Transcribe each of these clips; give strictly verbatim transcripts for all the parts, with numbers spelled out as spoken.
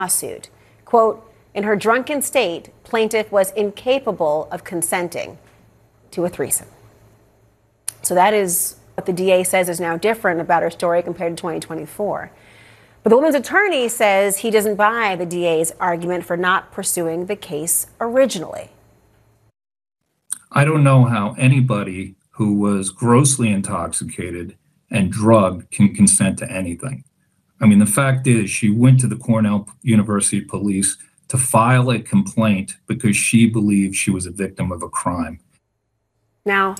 lawsuit. Quote, in her drunken state, plaintiff was incapable of consenting to a threesome. So that is what the D A says is now different about her story compared to twenty twenty-four. But the woman's attorney says he doesn't buy the D A's argument for not pursuing the case originally. I don't know how anybody who was grossly intoxicated and drugged can consent to anything. I mean, the fact is she went to the Cornell University police to file a complaint because she believed she was a victim of a crime. Now,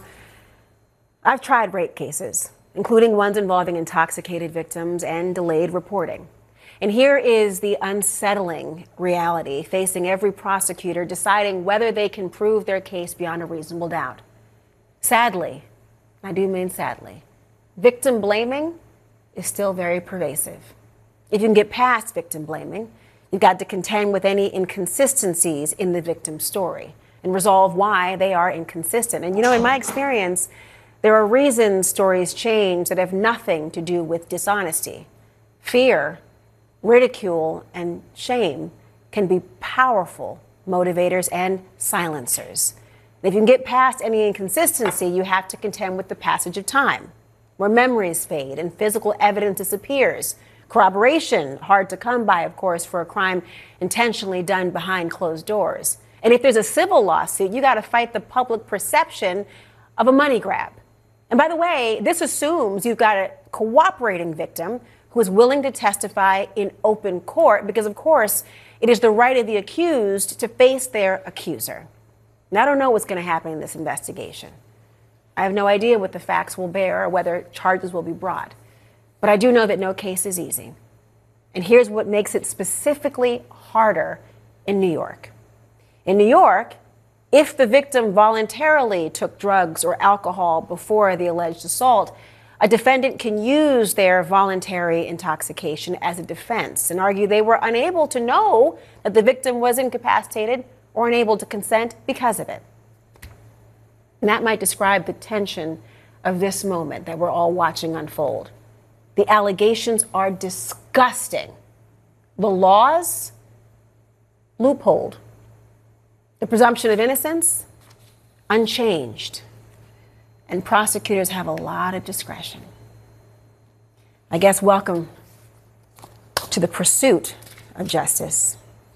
I've tried rape cases, including ones involving intoxicated victims and delayed reporting. And here is the unsettling reality facing every prosecutor deciding whether they can prove their case beyond a reasonable doubt. Sadly, I do mean sadly, victim blaming is still very pervasive. If you can get past victim blaming, you've got to contend with any inconsistencies in the victim's story and resolve why they are inconsistent. And you know, in my experience, there are reasons stories change that have nothing to do with dishonesty. Fear, ridicule, and shame can be powerful motivators and silencers. And if you can get past any inconsistency, you have to contend with the passage of time, where memories fade and physical evidence disappears. Corroboration, hard to come by, of course, for a crime intentionally done behind closed doors. And if there's a civil lawsuit, you got to fight the public perception of a money grab. And by the way, this assumes you've got a cooperating victim who is willing to testify in open court because, of course, it is the right of the accused to face their accuser. And I don't know what's going to happen in this investigation. I have no idea what the facts will bear or whether charges will be brought. But I do know that no case is easy. And here's what makes it specifically harder in New York. In New York, if the victim voluntarily took drugs or alcohol before the alleged assault, a defendant can use their voluntary intoxication as a defense and argue they were unable to know that the victim was incapacitated or unable to consent because of it. And that might describe the tension of this moment that we're all watching unfold. The allegations are disgusting. The laws, loopholed. The presumption of innocence, unchanged. And prosecutors have a lot of discretion. I guess welcome to the pursuit of justice.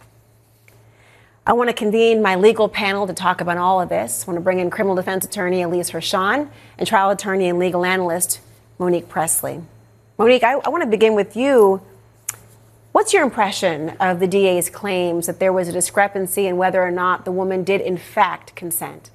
I want to convene my legal panel to talk about all of this. I want to bring in criminal defense attorney Elise Hirshon and trial attorney and legal analyst Monique Presley. Monique, I, I want to begin with you. What's your impression of the D A's claims that there was a discrepancy in whether or not the woman did in fact consent?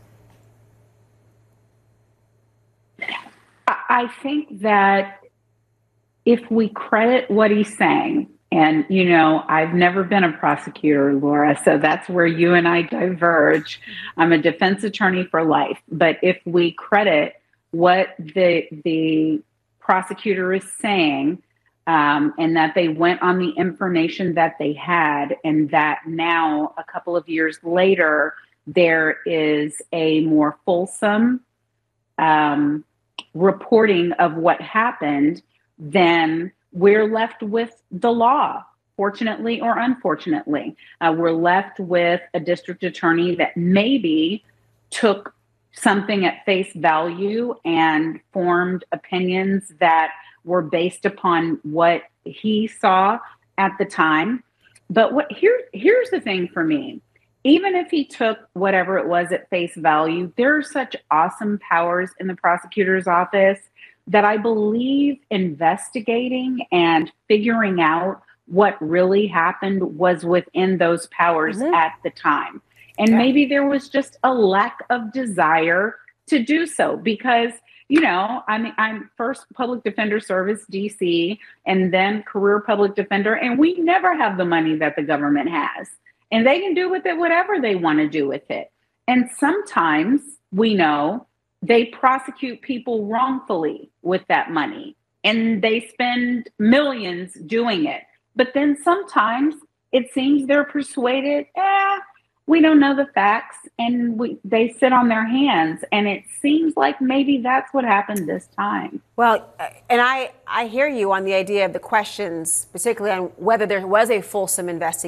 I think that if we credit what he's saying, and, you know, I've never been a prosecutor, Laura, so that's where you and I diverge. I'm a defense attorney for life. But if we credit what the the prosecutor is saying, um, and that they went on the information that they had, and that now, a couple of years later, there is a more fulsome um, reporting of what happened, then we're left with the law, fortunately or unfortunately. Uh, we're left with a district attorney that maybe took something at face value and formed opinions that were based upon what he saw at the time. But what here, here's the thing for me. Even if he took whatever it was at face value, there are such awesome powers in the prosecutor's office that I believe investigating and figuring out what really happened was within those powers mm-hmm. at the time. And yeah. maybe there was just a lack of desire to do so because, you know, I'm, I'm first public defender service, D C, and then career public defender. And we never have the money that the government has. And they can do with it whatever they want to do with it. And sometimes we know they prosecute people wrongfully with that money and they spend millions doing it. But then sometimes it seems they're persuaded, eh, we don't know the facts, and we, they sit on their hands. And it seems like maybe that's what happened this time. Well, and I, I hear you on the idea of the questions, particularly on whether there was a fulsome investigation.